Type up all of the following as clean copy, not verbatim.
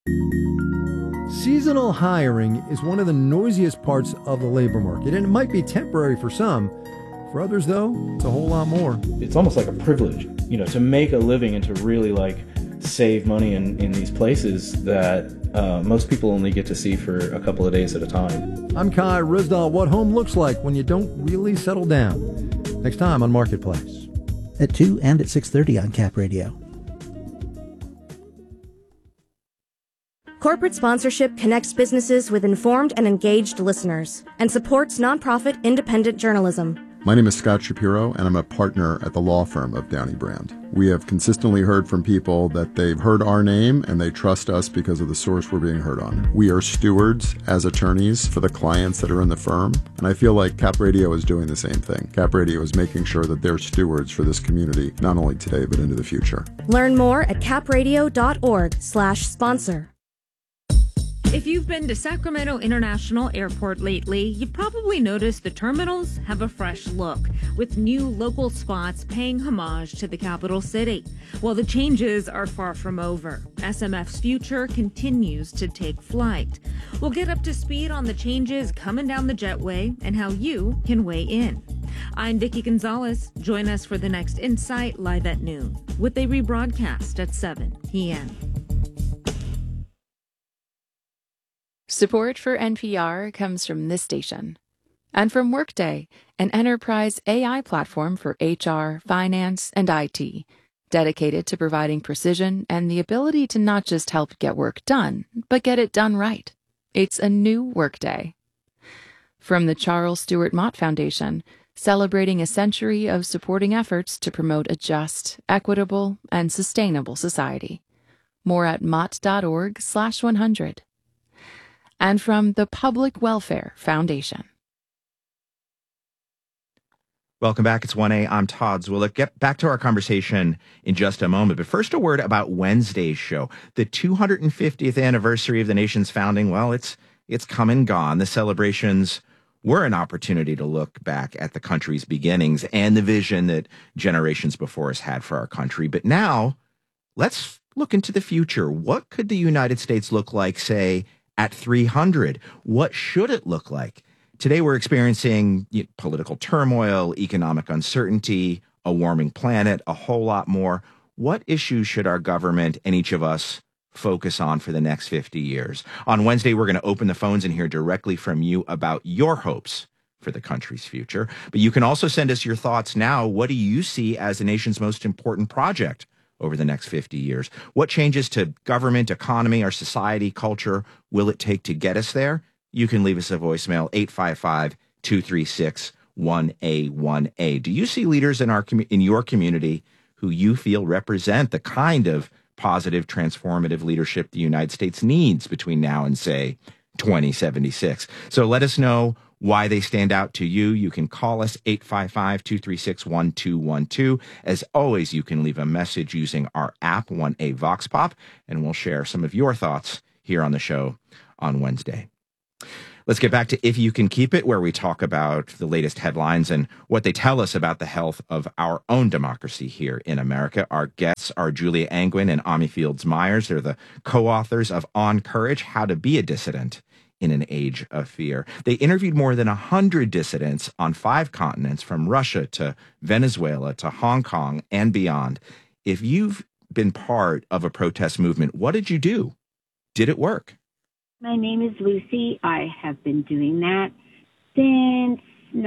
Seasonal hiring is one of the noisiest parts of the labor market, and it might be temporary for some. For others, though, it's a whole lot more. It's almost like a privilege, to make a living and to really save money in these places that most people only get to see for a couple of days at a time. I'm Kai Ryssdal. What home looks like when you don't really settle down. Next time on Marketplace. At 2 and at 6:30 on Cap Radio. Corporate sponsorship connects businesses with informed and engaged listeners and supports nonprofit independent journalism. My name is Scott Shapiro, and I'm a partner at the law firm of Downey Brand. We have consistently heard from people that they've heard our name and they trust us because of the source we're being heard on. We are stewards as attorneys for the clients that are in the firm, and I feel like Cap Radio is doing the same thing. Cap Radio is making sure that they're stewards for this community, not only today, but into the future. Learn more at capradio.org/sponsor. If you've been to Sacramento International Airport lately, you've probably noticed the terminals have a fresh look, with new local spots paying homage to the capital city. While the changes are far from over, SMF's future continues to take flight. We'll get up to speed on the changes coming down the jetway and how you can weigh in. I'm Vicki Gonzalez. Join us for the next Insight live at noon, with a rebroadcast at 7 p.m. Support for NPR comes from this station and from Workday, an enterprise AI platform for HR, finance, and IT, dedicated to providing precision and the ability to not just help get work done, but get it done right. It's a new Workday. From the Charles Stewart Mott Foundation, celebrating a century of supporting efforts to promote a just, equitable, and sustainable society. More at mott.org/100. And from the Public Welfare Foundation. Welcome back. It's 1A. I'm Todd Zwillich. Get back to our conversation in just a moment. But first, a word about Wednesday's show. The 250th anniversary of the nation's founding, well, it's come and gone. The celebrations were an opportunity to look back at the country's beginnings and the vision that generations before us had for our country. But now, let's look into the future. What could the United States look like, say, at 300? What should it look like? Today, we're experiencing political turmoil, economic uncertainty, a warming planet, a whole lot more. What issues should our government and each of us focus on for the next 50 years? On Wednesday, we're going to open the phones and hear directly from you about your hopes for the country's future. But you can also send us your thoughts now. What do you see as the nation's most important project over the next 50 years? What changes to government, economy, our society, culture will it take to get us there? You can leave us a voicemail, 855-236-1A1A. Do you see leaders in your community who you feel represent the kind of positive, transformative leadership the United States needs between now and, say, 2076? So let us know why they stand out to you. You can call us 855-236-1212. As always, you can leave a message using our app, 1A Vox Pop, and we'll share some of your thoughts here on the show on Wednesday. Let's get back to If You Can Keep It, where we talk about the latest headlines and what they tell us about the health of our own democracy here in America. Our guests are Julia Angwin and Ami Fields Myers. They're the co-authors of On Courage, How to Be a Dissident in an Age of Fear. They interviewed more than 100 dissidents on 5 continents, from Russia to Venezuela to Hong Kong and beyond. If you've been part of a protest movement, what did you do? Did it work? My name is Lucy. I have been doing that since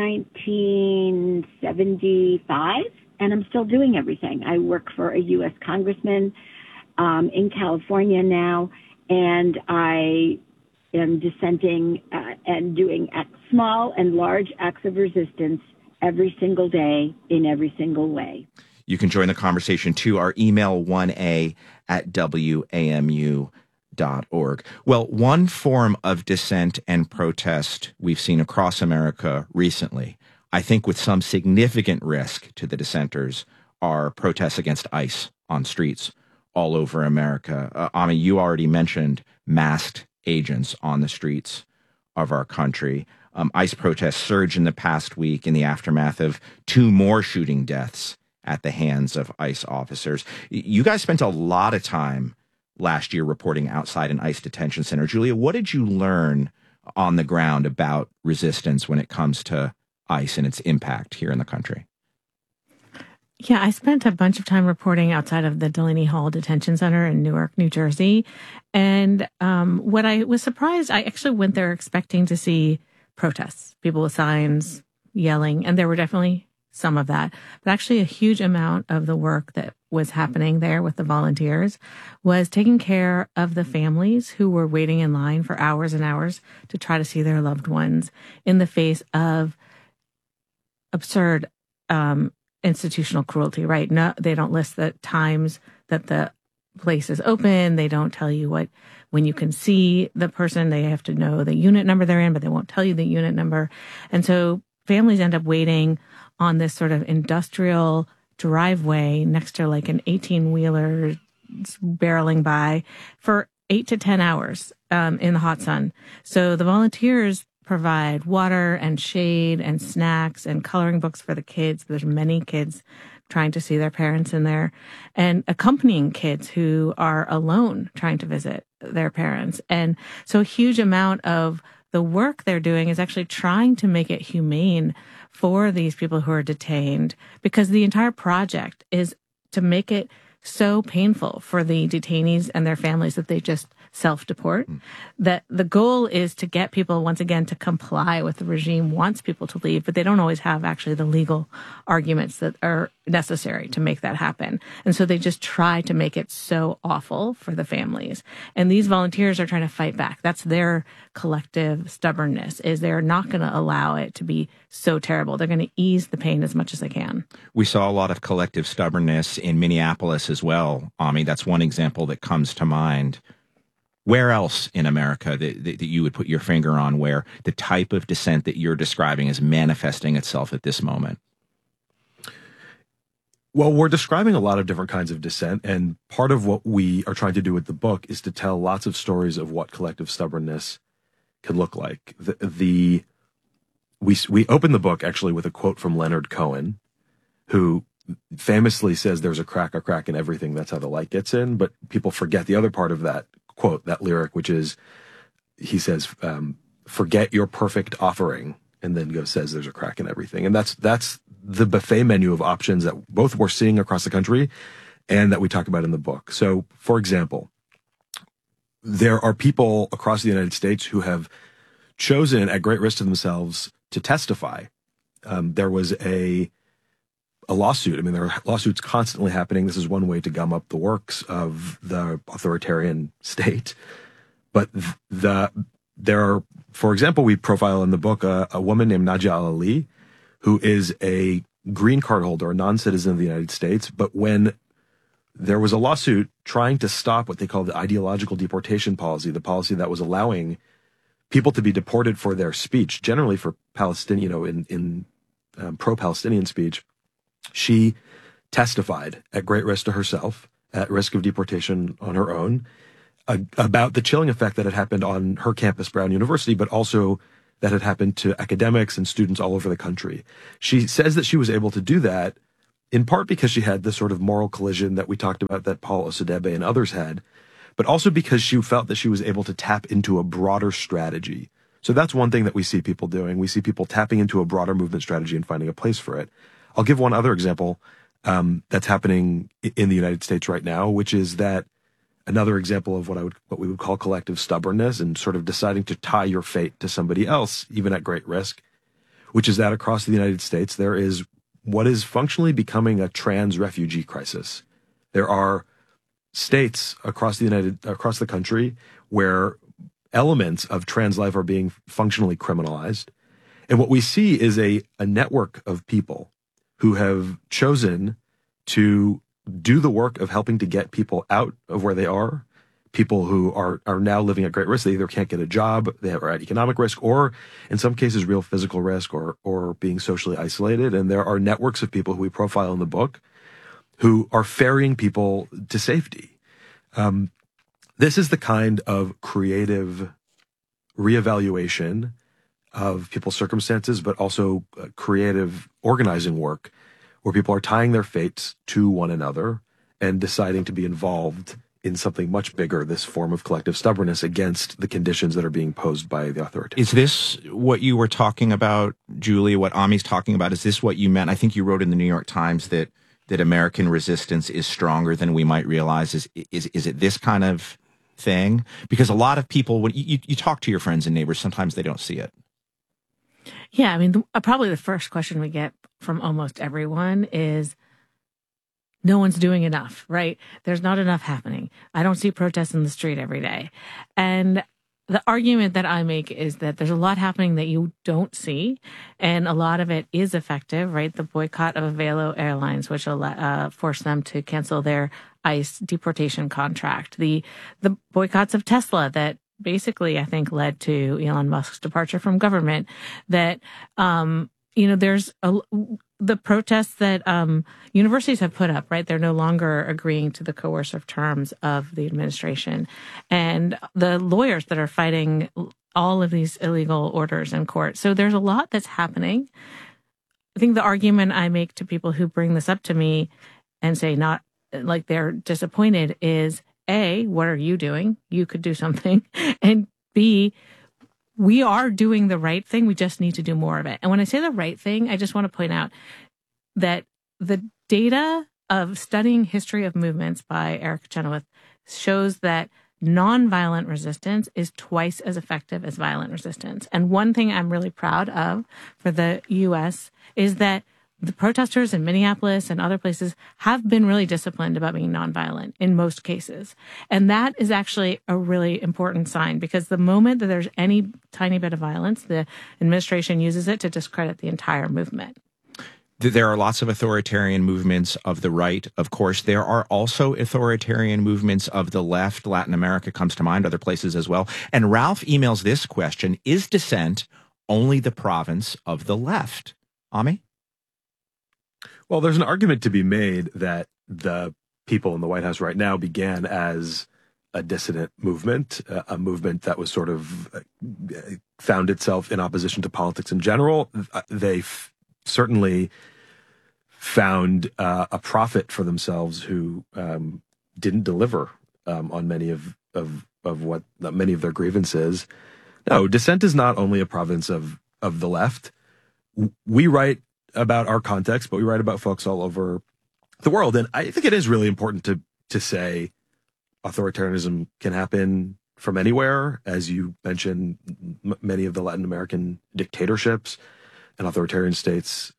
1975, and I'm still doing everything. I work for a U.S. congressman in California now, and I am dissenting and doing small and large acts of resistance every single day in every single way. You can join the conversation too. Our email, 1a@wamu.org. Well, one form of dissent and protest we've seen across America recently, I think with some significant risk to the dissenters, are protests against ICE on streets all over America. Ami, you already mentioned masked agents on the streets of our country. ICE protests surged in the past week in the aftermath of 2 more shooting deaths at the hands of ICE officers. You guys spent a lot of time last year reporting outside an ICE detention center. Julia, what did you learn on the ground about resistance when it comes to ICE and its impact here in the country? Yeah, I spent a bunch of time reporting outside of the Delaney Hall Detention Center in Newark, New Jersey. And what I was surprised, I actually went there expecting to see protests, people with signs yelling, and there were definitely some of that. But actually a huge amount of the work that was happening there with the volunteers was taking care of the families who were waiting in line for hours and hours to try to see their loved ones in the face of absurd institutional cruelty, right? No, they don't list the times that the place is open. They don't tell you when you can see the person. They have to know the unit number they're in, but they won't tell you the unit number. And so families end up waiting on this sort of industrial driveway next to like an 18-wheeler barreling by for 8 to 10 hours in the hot sun. So the volunteers provide water and shade and snacks and coloring books for the kids. There's many kids trying to see their parents in there, and accompanying kids who are alone trying to visit their parents. And so a huge amount of the work they're doing is actually trying to make it humane for these people who are detained, because the entire project is to make it so painful for the detainees and their families that they just self-deport. That the goal is to get people, once again, to comply with the regime wants people to leave, but they don't always have actually the legal arguments that are necessary to make that happen. And so they just try to make it so awful for the families. And these volunteers are trying to fight back. That's their collective stubbornness, is they're not going to allow it to be so terrible. They're going to ease the pain as much as they can. We saw a lot of collective stubbornness in Minneapolis as well, Ami. That's one example that comes to mind. Where else in America that you would put your finger on where the type of dissent that you're describing is manifesting itself at this moment? Well, we're describing a lot of different kinds of dissent, and part of what we are trying to do with the book is to tell lots of stories of what collective stubbornness can look like. We open the book actually with a quote from Leonard Cohen, who famously says there's a crack in everything. That's how the light gets in. But people forget the other part of that quote, that lyric, which is, he says, forget your perfect offering, and then says there's a crack in everything. And that's the buffet menu of options that both we're seeing across the country and that we talk about in the book. So, for example, there are people across the United States who have chosen at great risk to themselves to testify. There was a lawsuit. I mean, there are lawsuits constantly happening. This is one way to gum up the works of the authoritarian state. But there are, for example, we profile in the book a woman named Najia al-Ali, who is a green card holder, a non-citizen of the United States. But when there was a lawsuit trying to stop what they call the ideological deportation policy, the policy that was allowing people to be deported for their speech, generally for Palestinian, in pro-Palestinian speech, she testified at great risk to herself, at risk of deportation on her own, about the chilling effect that had happened on her campus, Brown University, but also that had happened to academics and students all over the country. She says that she was able to do that in part because she had this sort of moral collision that we talked about that Paul Osadebe and others had, but also because she felt that she was able to tap into a broader strategy. So that's one thing that we see people doing. We see people tapping into a broader movement strategy and finding a place for it. I'll give one other example that's happening in the United States right now, which is that another example of what we would call collective stubbornness and sort of deciding to tie your fate to somebody else, even at great risk, which is that across the United States, there is what is functionally becoming a trans refugee crisis. There are states across the country where elements of trans life are being functionally criminalized. And what we see is a network of people who have chosen to do the work of helping to get people out of where they are, people who are now living at great risk. They either can't get a job, they are at economic risk, or in some cases real physical risk, or being socially isolated. And there are networks of people who we profile in the book who are ferrying people to safety. This is the kind of creative reevaluation of people's circumstances, but also creative organizing work where people are tying their fates to one another and deciding to be involved in something much bigger, this form of collective stubbornness against the conditions that are being posed by the authorities. Is this what you were talking about, Julie, what Ami's talking about? Is this what you meant? I think you wrote in the New York Times that American resistance is stronger than we might realize. Is it this kind of thing? Because a lot of people, when you talk to your friends and neighbors, sometimes they don't see it. Yeah, I mean, probably the first question we get from almost everyone is, no one's doing enough, right? There's not enough happening. I don't see protests in the street every day. And the argument that I make is that there's a lot happening that you don't see, and a lot of it is effective, right? The boycott of Avelo Airlines, which forced them to cancel their ICE deportation contract. The boycotts of Tesla that basically, I think, led to Elon Musk's departure from government. That, there's the protests that universities have put up, right? They're no longer agreeing to the coercive terms of the administration. And the lawyers that are fighting all of these illegal orders in court. So there's a lot that's happening. I think the argument I make to people who bring this up to me and say not like they're disappointed is, A, what are you doing? You could do something. And B, we are doing the right thing. We just need to do more of it. And when I say the right thing, I just want to point out that the data of studying history of movements by Eric Chenoweth shows that nonviolent resistance is twice as effective as violent resistance. And one thing I'm really proud of for the U.S. is that the protesters in Minneapolis and other places have been really disciplined about being nonviolent in most cases. And that is actually a really important sign, because the moment that there's any tiny bit of violence, the administration uses it to discredit the entire movement. There are lots of authoritarian movements of the right, of course. There are also authoritarian movements of the left. Latin America comes to mind, other places as well. And Ralph emails this question: is dissent only the province of the left? Ami? Well, there's an argument to be made that the people in the White House right now began as a dissident movement, a movement that was sort of found itself in opposition to politics in general. They certainly found a prophet for themselves who didn't deliver on many of what many of their grievances. No, dissent is not only a province of the left. We write about our context, but we write about folks all over the world. And I think it is really important to say authoritarianism can happen from anywhere. As you mentioned, many of the Latin American dictatorships and authoritarian states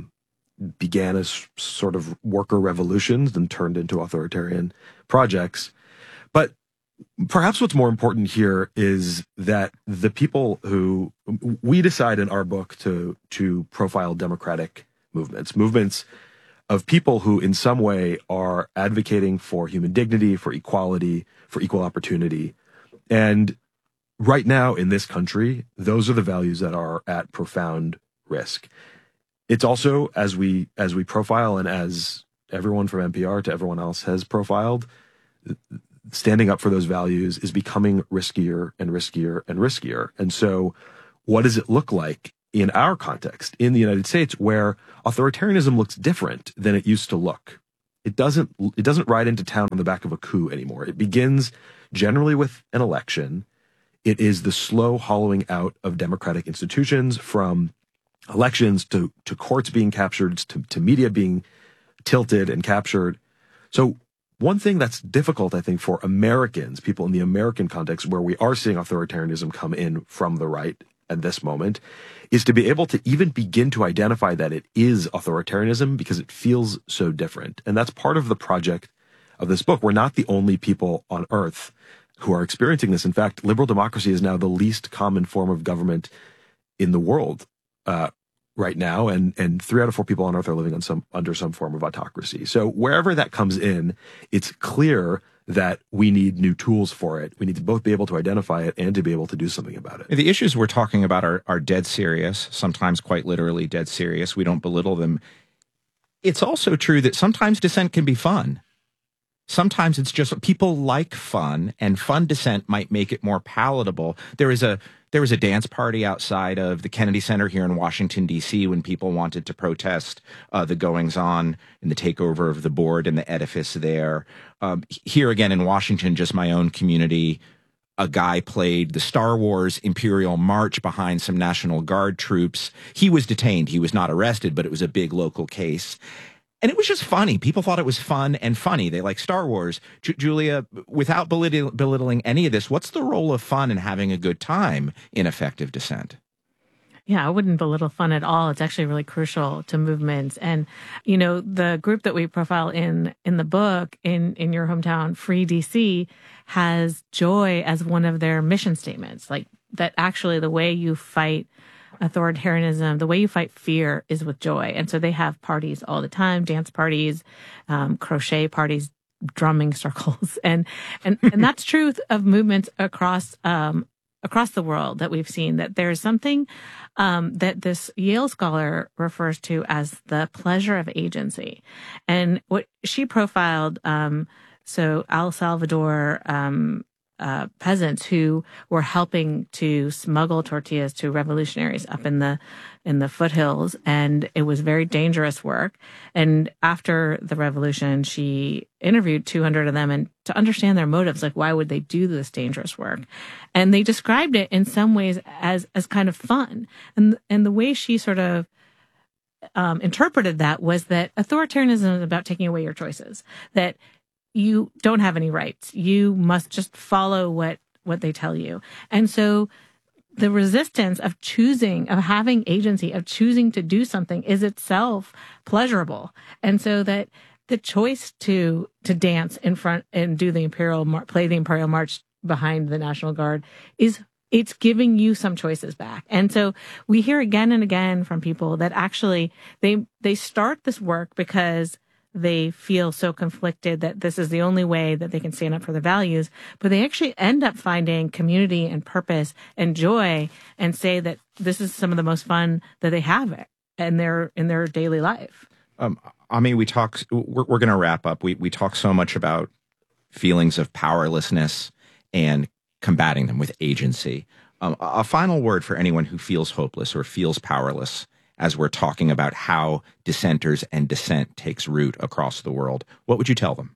began as sort of worker revolutions, then turned into authoritarian projects. But perhaps what's more important here is that the people who we decide in our book to profile democratic movements of people who in some way are advocating for human dignity, for equality, for equal opportunity. And right now in this country, those are the values that are at profound risk. It's also, as we profile, and as everyone from NPR to everyone else has profiled, standing up for those values is becoming riskier and riskier and riskier. And so what does it look like in our context, in the United States, where authoritarianism looks different than it used to look? It doesn't ride into town on the back of a coup anymore. It begins generally with an election. It is the slow hollowing out of democratic institutions, from elections to courts being captured, to media being tilted and captured. So one thing that's difficult, I think, for Americans, people in the American context, where we are seeing authoritarianism come in from the right at this moment, is to be able to even begin to identify that it is authoritarianism, because it feels so different. And that's part of the project of this book. We're not the only people on earth who are experiencing this. In fact, liberal democracy is now the least common form of government in the world right now, and 3 out of 4 people on earth are living on under some form of autocracy. So wherever that comes in, it's clear that we need new tools for it. We need to both be able to identify it and to be able to do something about it. The issues we're talking about are dead serious, sometimes quite literally dead serious. We don't belittle them. It's also true that sometimes dissent can be fun. Sometimes it's just people like fun, and fun dissent might make it more palatable. There is a There was a dance party outside of the Kennedy Center here in Washington, D.C., when people wanted to protest the goings-on in the takeover of the board and the edifice there. Here again in Washington, just my own community, a guy played the Star Wars Imperial March behind some National Guard troops. He was detained. He was not arrested, but it was a big local case. And it was just funny. People thought it was fun and funny. They like Star Wars. Julia, without belittling any of this, what's the role of fun and having a good time in effective dissent? Yeah, I wouldn't belittle fun at all. It's actually really crucial to movements. And, you know, the group that we profile in the book, in your hometown, Free DC, has joy as one of their mission statements. Like that actually the way you fight authoritarianism, the way you fight fear is with joy. And so they have parties all the time, dance parties, crochet parties, drumming circles. And that's true of movements across the world that we've seen, that there's something that this Yale scholar refers to as the pleasure of agency. And what she profiled, so El Salvador peasants who were helping to smuggle tortillas to revolutionaries up in the foothills, and it was very dangerous work. And after the revolution, she interviewed 200 of them and to understand their motives, like why would they do this dangerous work? And they described it in some ways as kind of fun. And the way she sort of interpreted that was that authoritarianism is about taking away your choices, that you don't have any rights. You must just follow what they tell you. And so the resistance of choosing, of having agency, of choosing to do something is itself pleasurable. And so that the choice to dance in front and do the play the Imperial March behind the National Guard it's giving you some choices back. And so we hear again and again from people that actually they start this work because they feel so conflicted that this is the only way that they can stand up for their values, but they actually end up finding community and purpose and joy and say that this is some of the most fun that they have in their daily life. Ami, we're going to wrap up. We talk so much about feelings of powerlessness and combating them with agency. A final word for anyone who feels hopeless or feels powerless as we're talking about how dissenters and dissent takes root across the world. What would you tell them?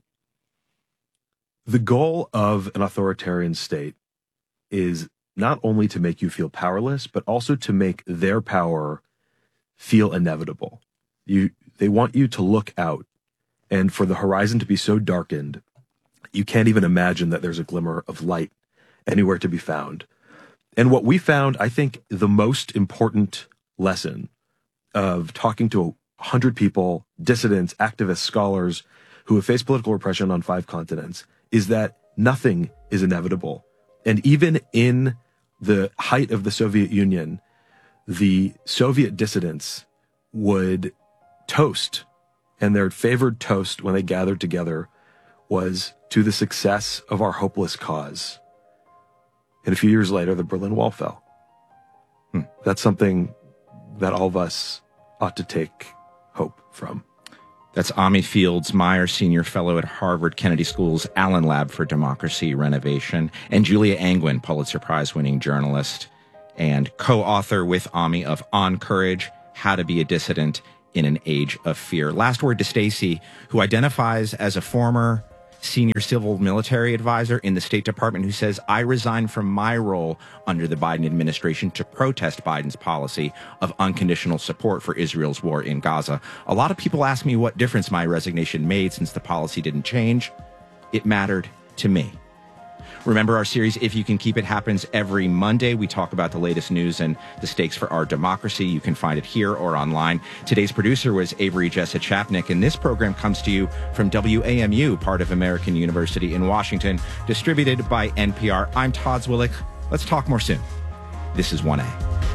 The goal of an authoritarian state is not only to make you feel powerless, but also to make their power feel inevitable. They want you to look out and for the horizon to be so darkened, you can't even imagine that there's a glimmer of light anywhere to be found. And what we found, I think, the most important lesson of talking to 100 people, dissidents, activists, scholars who have faced political repression on 5 continents is that nothing is inevitable. And even in the height of the Soviet Union, the Soviet dissidents would toast, and their favored toast when they gathered together was to the success of our hopeless cause. And a few years later, the Berlin Wall fell. That's something that all of us ought to take hope from. That's Ami Fields Meyer, Senior Fellow at Harvard Kennedy School's Allen Lab for Democracy Renovation, and Julia Angwin, Pulitzer Prize-winning journalist and co-author with Ami of On Courage, How to Be a Dissident in an Age of Fear. Last word to Stacey, who identifies as a former senior civil military advisor in the State Department, who says, I resigned from my role under the Biden administration to protest Biden's policy of unconditional support for Israel's war in Gaza. A lot of people ask me what difference my resignation made since the policy didn't change. It mattered to me. Remember, our series, If You Can Keep It, happens every Monday. We talk about the latest news and the stakes for our democracy. You can find it here or online. Today's producer was Avery Jessa Chapnick, and this program comes to you from WAMU, part of American University in Washington, distributed by NPR. I'm Todd Zwillich. Let's talk more soon. This is 1A.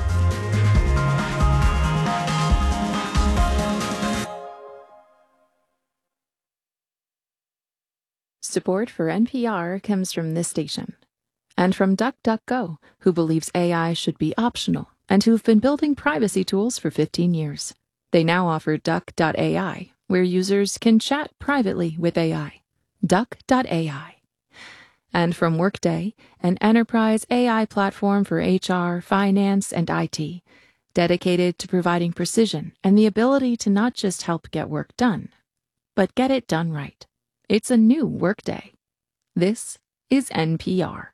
Support for NPR comes from this station and from DuckDuckGo, who believes AI should be optional and who've been building privacy tools for 15 years. They now offer Duck.ai, where users can chat privately with AI. Duck.ai. And from Workday, an enterprise AI platform for HR, finance, and IT, dedicated to providing precision and the ability to not just help get work done, but get it done right. It's a new Workday. This is NPR.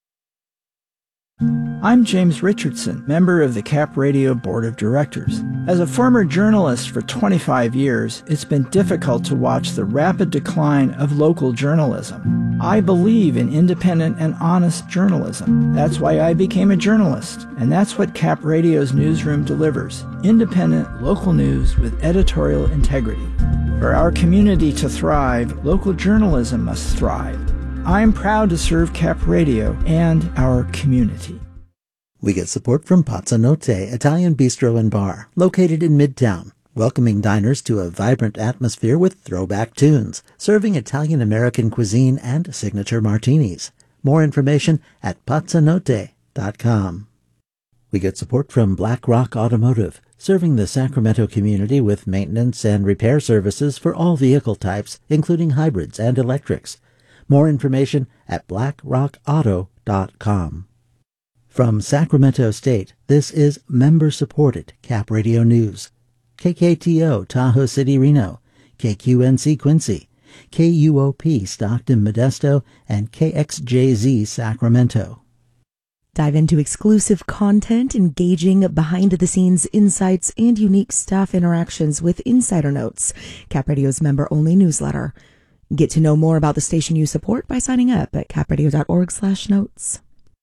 I'm James Richardson, member of the Cap Radio Board of Directors. As a former journalist for 25 years, it's been difficult to watch the rapid decline of local journalism. I believe in independent and honest journalism. That's why I became a journalist, and that's what Cap Radio's newsroom delivers: independent, local news with editorial integrity. For our community to thrive, local journalism must thrive. I am proud to serve Cap Radio and our community. We get support from Pazzanotte Italian Bistro and Bar, located in Midtown, welcoming diners to a vibrant atmosphere with throwback tunes, serving Italian-American cuisine and signature martinis. More information at pazzanotte.com. We get support from Black Rock Automotive, serving the Sacramento community with maintenance and repair services for all vehicle types, including hybrids and electrics. More information at blackrockauto.com. From Sacramento State, this is member-supported Cap Radio News. KKTO Tahoe City, Reno, KQNC Quincy, KUOP Stockton, Modesto, and KXJZ Sacramento. Dive into exclusive content, engaging behind-the-scenes insights, and unique staff interactions with Insider Notes, Cap Radio's member-only newsletter. Get to know more about the station you support by signing up at capradio.org/notes.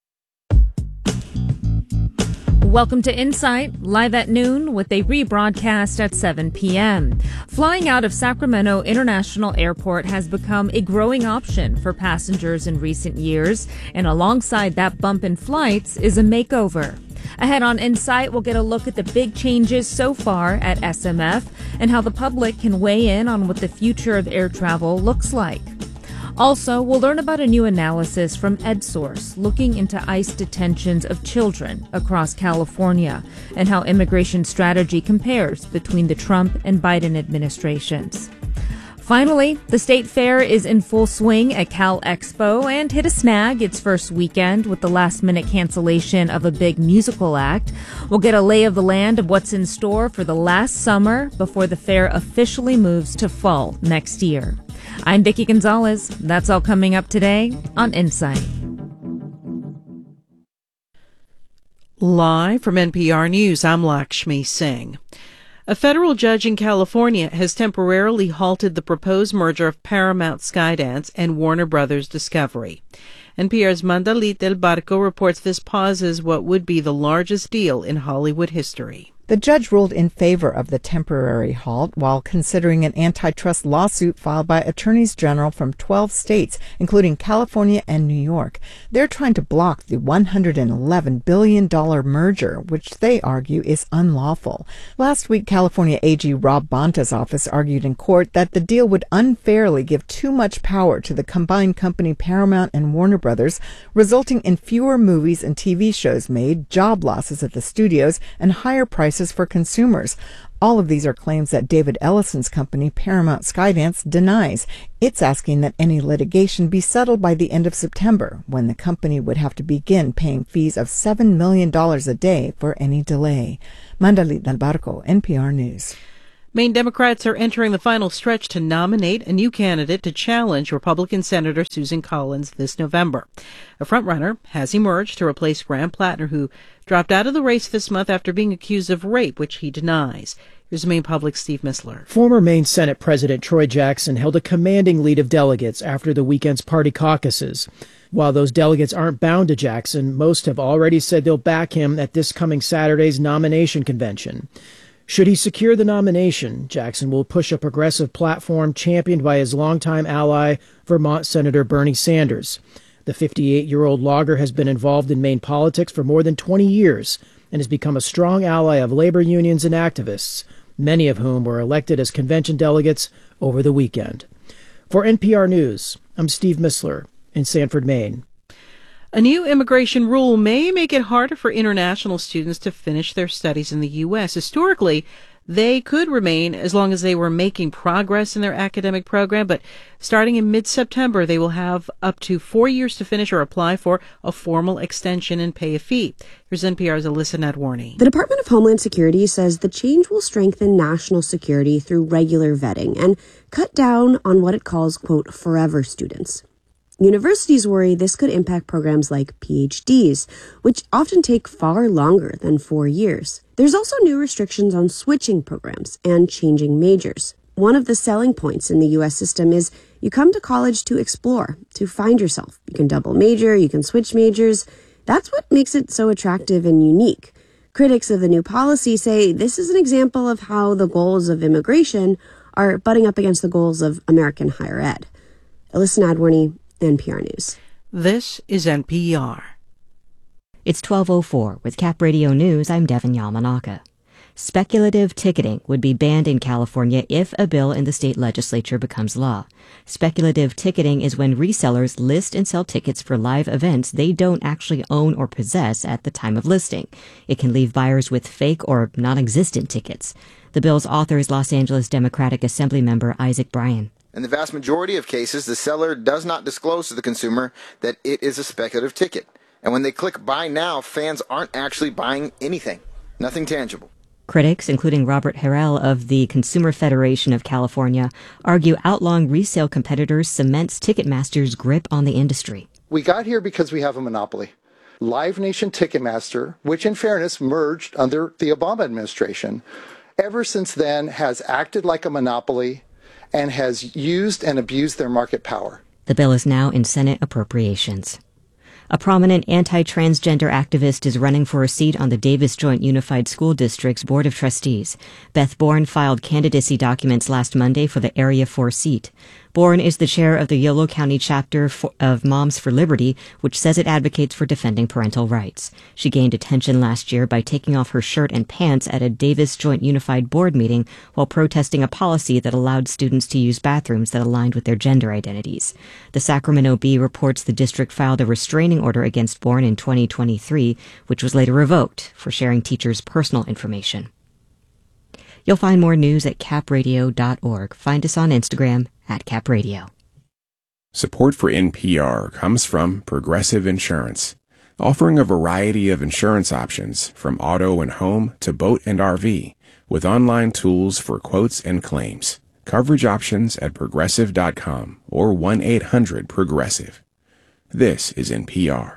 Welcome to Insight, live at noon with a rebroadcast at 7 p.m. Flying out of Sacramento International Airport has become a growing option for passengers in recent years, and alongside that bump in flights is a makeover. Ahead on Insight, we'll get a look at the big changes so far at SMF and how the public can weigh in on what the future of air travel looks like. Also, we'll learn about a new analysis from EdSource looking into ICE detentions of children across California and how immigration strategy compares between the Trump and Biden administrations. Finally, the State Fair is in full swing at Cal Expo and hit a snag its first weekend with the last-minute cancellation of a big musical act. We'll get a lay of the land of what's in store for the last summer before the fair officially moves to fall next year. I'm Vicki Gonzalez. That's all coming up today on Insight. Live from NPR News, I'm Lakshmi Singh. A federal judge in California has temporarily halted the proposed merger of Paramount Skydance and Warner Brothers Discovery. NPR's Mandalit Del Barco reports this pauses what would be the largest deal in Hollywood history. The judge ruled in favor of the temporary halt while considering an antitrust lawsuit filed by attorneys general from 12 states, including California and New York. They're trying to block the $111 billion merger, which they argue is unlawful. Last week, California AG Rob Bonta's office argued in court that the deal would unfairly give too much power to the combined company Paramount and Warner Brothers, resulting in fewer movies and TV shows made, job losses at the studios, and higher prices for consumers. All of these are claims that David Ellison's company, Paramount Skydance, denies. It's asking that any litigation be settled by the end of September, when the company would have to begin paying fees of $7 million a day for any delay. Mandalit Del Barco, NPR News. Maine Democrats are entering the final stretch to nominate a new candidate to challenge Republican Senator Susan Collins this November. A frontrunner has emerged to replace Graham Plattner, who dropped out of the race this month after being accused of rape, which he denies. Here's Maine Public's Steve Missler. Former Maine Senate President Troy Jackson held a commanding lead of delegates after the weekend's party caucuses. While those delegates aren't bound to Jackson, most have already said they'll back him at this coming Saturday's nomination convention. Should he secure the nomination, Jackson will push a progressive platform championed by his longtime ally, Vermont Senator Bernie Sanders. The 58-year-old logger has been involved in Maine politics for more than 20 years and has become a strong ally of labor unions and activists, many of whom were elected as convention delegates over the weekend. For NPR News, I'm Steve Missler in Sanford, Maine. A new immigration rule may make it harder for international students to finish their studies in the U.S. Historically, they could remain as long as they were making progress in their academic program, but starting in mid-September, they will have up to 4 years to finish or apply for a formal extension and pay a fee. Here's NPR's Alyssa Nadworny. The Department of Homeland Security says the change will strengthen national security through regular vetting and cut down on what it calls, quote, forever students. Universities worry this could impact programs like PhDs, which often take far longer than 4 years. There's also new restrictions on switching programs and changing majors. One of the selling points in the U.S. system is you come to college to explore, to find yourself. You can double major, you can switch majors. That's what makes it so attractive and unique. Critics of the new policy say this is an example of how the goals of immigration are butting up against the goals of American higher ed. Alyssa Nadworny, NPR News. This is NPR. It's 12:04 with Cap Radio News. I'm Devin Yamanaka. Speculative ticketing would be banned in California if a bill in the state legislature becomes law. Speculative ticketing is when resellers list and sell tickets for live events they don't actually own or possess at the time of listing. It can leave buyers with fake or non-existent tickets. The bill's author is Los Angeles Democratic Assembly member Isaac Bryan. In the vast majority of cases, the seller does not disclose to the consumer that it is a speculative ticket. And when they click Buy Now, fans aren't actually buying anything. Nothing tangible. Critics, including Robert Harrell of the Consumer Federation of California, argue outlawing resale competitors cements Ticketmaster's grip on the industry. We got here because we have a monopoly. Live Nation Ticketmaster, which in fairness merged under the Obama administration, ever since then has acted like a monopoly and has used and abused their market power. The bill is now in Senate Appropriations. A prominent anti-transgender activist is running for a seat on the Davis Joint Unified School District's Board of Trustees. Beth Bourne filed candidacy documents last Monday for the Area 4 seat. Bourne is the chair of the Yolo County chapter of Moms for Liberty, which says it advocates for defending parental rights. She gained attention last year by taking off her shirt and pants at a Davis Joint Unified Board meeting while protesting a policy that allowed students to use bathrooms that aligned with their gender identities. The Sacramento Bee reports the district filed a restraining order against Bourne in 2023, which was later revoked for sharing teachers' personal information. You'll find more news at capradio.org. Find us on Instagram @capradio. Support for NPR comes from Progressive Insurance, offering a variety of insurance options from auto and home to boat and RV, with online tools for quotes and claims. Coverage options at progressive.com or 1-800-PROGRESSIVE. This is NPR.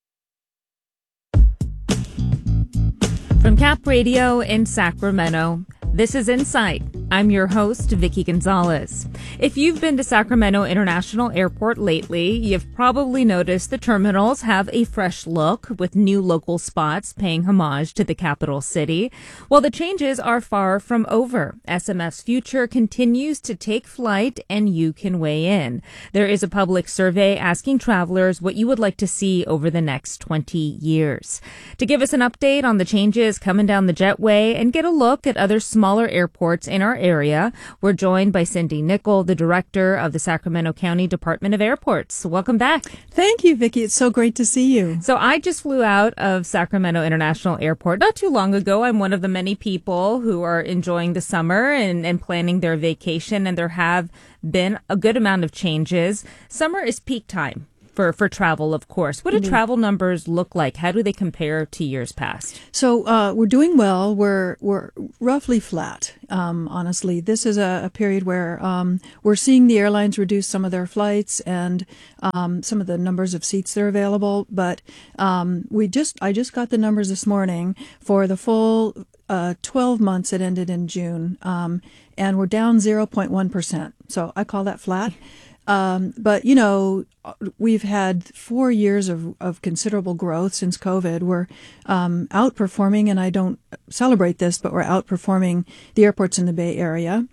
From Cap Radio in Sacramento, this is Insight. I'm your host, Vicki Gonzalez. If you've been to Sacramento International Airport lately, you've probably noticed the terminals have a fresh look with new local spots paying homage to the capital city. Well, the changes are far from over. SMF's future continues to take flight, and you can weigh in. There is a public survey asking travelers what you would like to see over the next 20 years. To give us an update on the changes coming down the jetway and get a look at other smaller airports in our area, we're joined by Cindy Nickel, the director of the Sacramento County Department of Airports. Welcome back. Thank you, Vicki. It's so great to see you. So I just flew out of Sacramento International Airport not too long ago. I'm one of the many people who are enjoying the summer and planning their vacation, and there have been a good amount of changes. Summer is peak time for travel, of course. What do travel numbers look like? How do they compare to years past? So we're doing well. We're roughly flat. Honestly, this is a period where we're seeing the airlines reduce some of their flights and some of the numbers of seats that are available. But I just got the numbers this morning for the full 12 months that ended in June, and we're down 0.1%. So I call that flat. But, we've had 4 years of considerable growth since COVID. We're outperforming, and I don't celebrate this, but we're outperforming the airports in the Bay Area.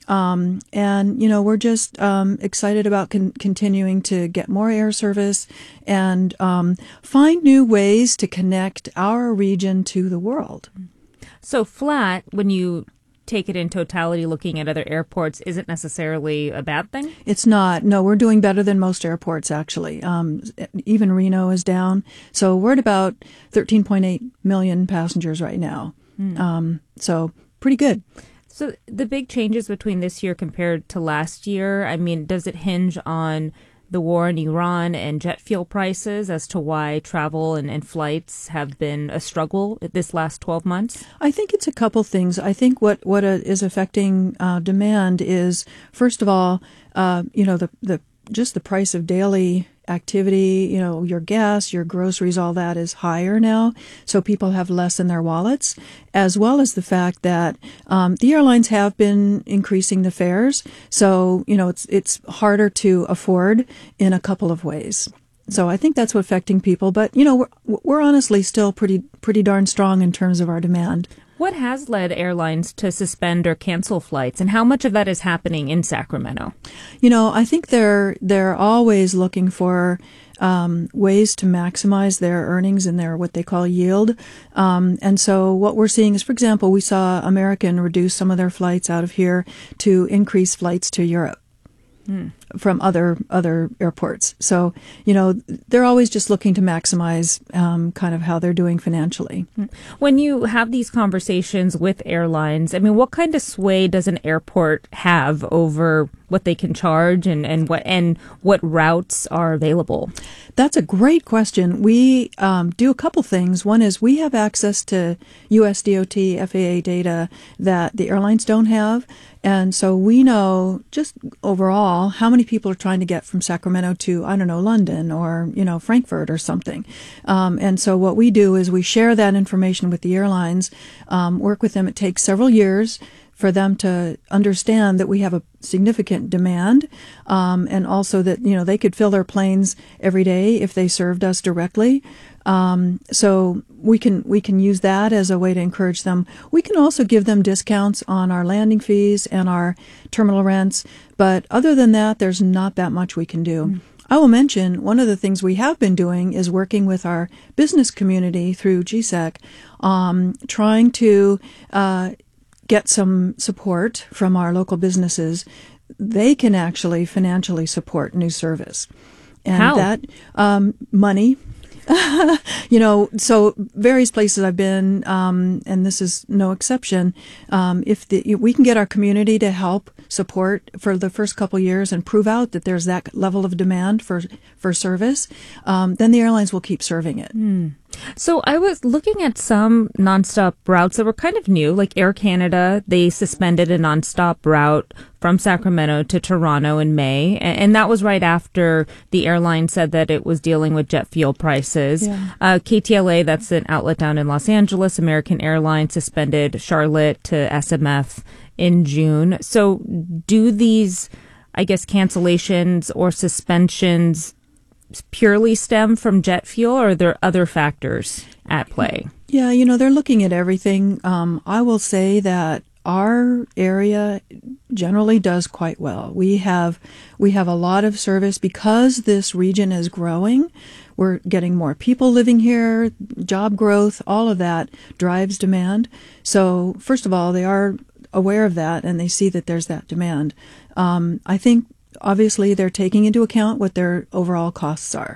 We're just excited about continuing to get more air service and find new ways to connect our region to the world. So flat, when you take it in totality, looking at other airports, isn't necessarily a bad thing? It's not. No, we're doing better than most airports, actually. Even Reno is down. So we're at about 13.8 million passengers right now. So pretty good. So the big changes between this year compared to last year, I mean, does it hinge on the war in Iran and jet fuel prices as to why travel and flights have been a struggle this last 12 months? I think it's a couple things. I think what is affecting demand is, first of all, just the price of daily activity, your gas, your groceries, all that is higher now. So people have less in their wallets, as well as the fact that the airlines have been increasing the fares. So, it's harder to afford in a couple of ways. So I think that's what's affecting people. But, we're honestly still pretty darn strong in terms of our demand. What has led airlines to suspend or cancel flights, and how much of that is happening in Sacramento? I think they're always looking for ways to maximize their earnings and their what they call yield. And so what we're seeing is, for example, we saw American reduce some of their flights out of here to increase flights to Europe. From other airports. So, they're always just looking to maximize kind of how they're doing financially. When you have these conversations with airlines, I mean, what kind of sway does an airport have over what they can charge and what routes are available? That's a great question. We do a couple things. One is we have access to US DOT, FAA data that the airlines don't have. And so we know just overall how many people are trying to get from Sacramento to, I don't know, London or, Frankfurt or something. And so what we do is we share that information with the airlines, work with them. It takes several years for them to understand that we have a significant demand, and also that, they could fill their planes every day if they served us directly. So we can use that as a way to encourage them. We can also give them discounts on our landing fees and our terminal rents. But other than that, there's not that much we can do. I will mention one of the things we have been doing is working with our business community through GSEC, trying to get some support from our local businesses. They can actually financially support new service. And how? That money. So various places I've been, and this is no exception. If we can get our community to help support for the first couple of years and prove out that there's that level of demand for service, then the airlines will keep serving it. So I was looking at some nonstop routes that were kind of new, like Air Canada. They suspended a nonstop route from Sacramento to Toronto in May. And that was right after the airline said that it was dealing with jet fuel prices. Yeah. KTLA, that's an outlet down in Los Angeles, American Airlines suspended Charlotte to SMF in June. So do these, I guess, cancellations or suspensions purely stem from jet fuel, or are there other factors at play? Yeah, they're looking at everything. I will say that our area generally does quite well. We have a lot of service because this region is growing. We're getting more people living here, job growth, all of that drives demand. So first of all, they are aware of that and they see that there's that demand. I think obviously they're taking into account what their overall costs are.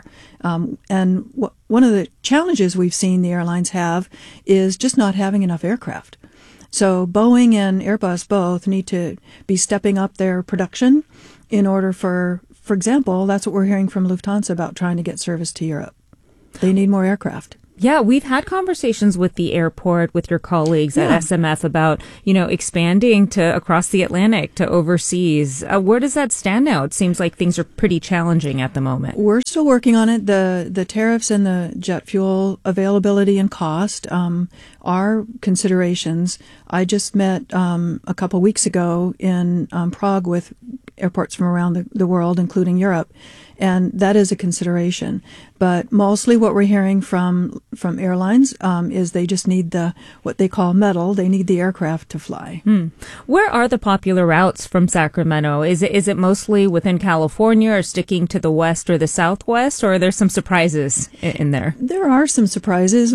And one of the challenges we've seen the airlines have is just not having enough aircraft. So Boeing and Airbus both need to be stepping up their production in order for example, that's what we're hearing from Lufthansa about trying to get service to Europe. They need more aircraft. Yeah, we've had conversations with the airport, with your colleagues at SMF about, expanding to across the Atlantic to overseas. Where does that stand now? It seems like things are pretty challenging at the moment. We're still working on it. The tariffs and the jet fuel availability and cost are considerations. I just met a couple weeks ago in Prague with airports from around the world, including Europe. And that is a consideration. But mostly what we're hearing from airlines is they just need what they call metal. They need the aircraft to fly. Where are the popular routes from Sacramento? Is it mostly within California or sticking to the west or the southwest, or are there some surprises in there? There are some surprises.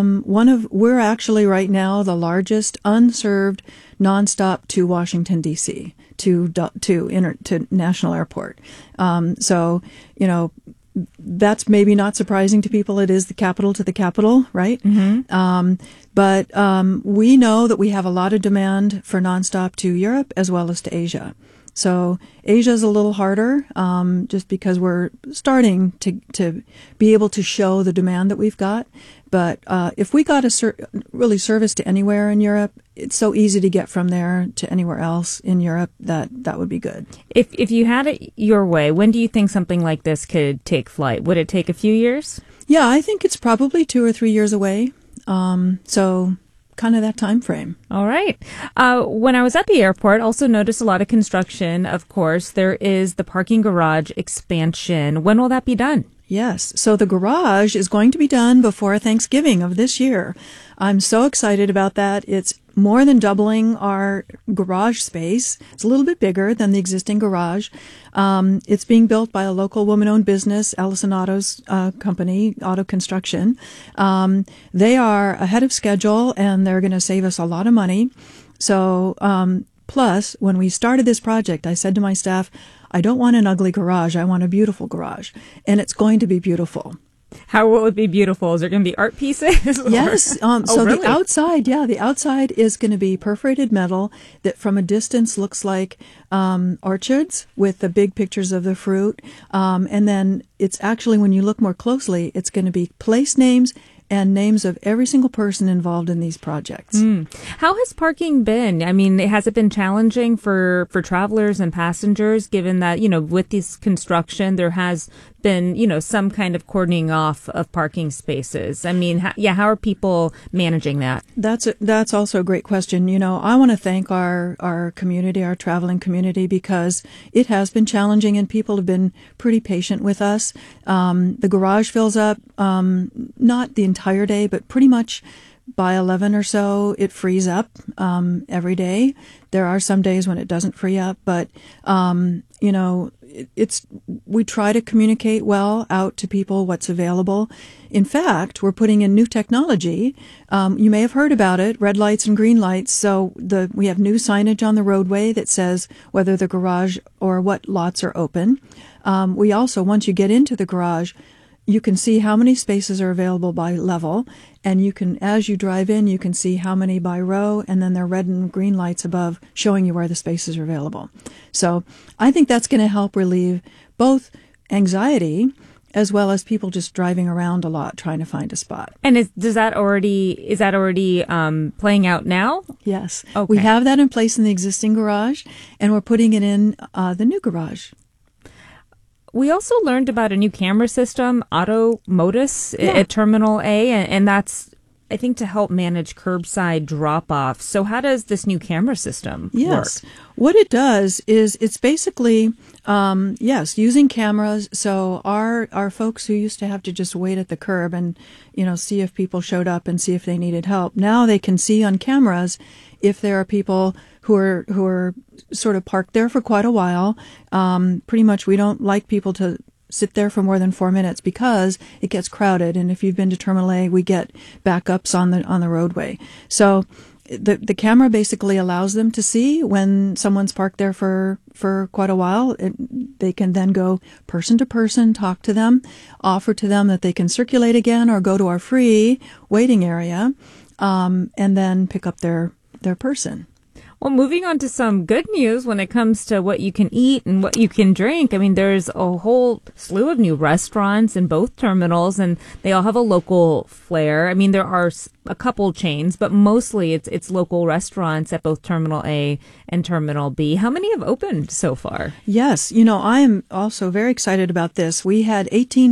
We're actually right now the largest unserved nonstop to Washington, D.C., to National Airport. So, that's maybe not surprising to people. It is the capital to the capital, right? But we know that we have a lot of demand for nonstop to Europe as well as to Asia. So Asia is a little harder, just because we're starting to be able to show the demand that we've got. But if we got really service to anywhere in Europe, it's so easy to get from there to anywhere else in Europe that would be good. If you had it your way, when do you think something like this could take flight? Would it take a few years? Yeah, I think it's probably 2 or 3 years away. So kind of that time frame. All right. When I was at the airport, also noticed a lot of construction. Of course, there is the parking garage expansion. When will that be done? Yes. So the garage is going to be done before Thanksgiving of this year. I'm so excited about that. It's more than doubling our garage space. It's a little bit bigger than the existing garage. It's being built by a local woman-owned business, Ellison Auto's company, Auto Construction. They are ahead of schedule, and they're going to save us a lot of money. So, plus, when we started this project, I said to my staff, I don't want an ugly garage. I want a beautiful garage. And it's going to be beautiful. How will it be beautiful? Is there going to be art pieces? Yes. Really? The outside is going to be perforated metal that from a distance looks like orchards with the big pictures of the fruit. And then it's actually, when you look more closely, it's going to be place names and names of every single person involved in these projects. How has parking been? I mean, has it been challenging for travelers and passengers, given that, with this construction, there has been, some kind of cordoning off of parking spaces? I mean, how are people managing that? That's also a great question. I want to thank our community, our traveling community, because it has been challenging and people have been pretty patient with us. The garage fills up, not the entire day, but pretty much by 11 or so, it frees up every day. There are some days when it doesn't free up, but we try to communicate well out to people what's available. In fact, we're putting in new technology. You may have heard about it, red lights and green lights. So we have new signage on the roadway that says whether the garage or what lots are open. We also, once you get into the garage, you can see how many spaces are available by level, and you can, as you drive in, you can see how many by row, and then there are red and green lights above showing you where the spaces are available. So I think that's going to help relieve both anxiety as well as people just driving around a lot trying to find a spot. And is that already playing out now? Yes. Okay. We have that in place in the existing garage, and we're putting it in the new garage. We also learned about a new camera system, Auto Modus, at Terminal A, and that's, I think, to help manage curbside drop-off. So how does this new camera system work? What it does is it's basically, using cameras. So our folks who used to have to just wait at the curb and, see if people showed up and see if they needed help, now they can see on cameras if there are people who are sort of parked there for quite a while. Pretty much we don't like people to sit there for more than 4 minutes because it gets crowded. And if you've been to Terminal A, we get backups on the roadway. So the camera basically allows them to see when someone's parked there for quite a while. They can then go person to person, talk to them, offer to them that they can circulate again or go to our free waiting area, and then pick up their person. Well, moving on to some good news when it comes to what you can eat and what you can drink. I mean, there's a whole slew of new restaurants in both terminals, and they all have a local flair. I mean, there are a couple chains, but mostly it's local restaurants at both Terminal A and Terminal B. How many have opened so far? Yes. I am also very excited about this. We had 18